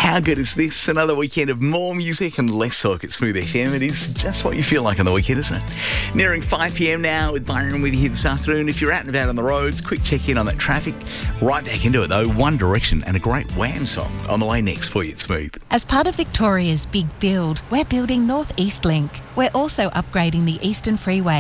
How good is this? Another weekend of more music and less talk at Smooth FM. It is just what you feel like on the weekend, isn't it? Nearing 5 p.m. now with Byron with you here this afternoon. If you're out and about on the roads, quick check in on that traffic. Right back into it though. One Direction and a great Wham song on the way next for you at Smooth. As part of Victoria's big build, we're building North East Link. We're also upgrading the Eastern Freeway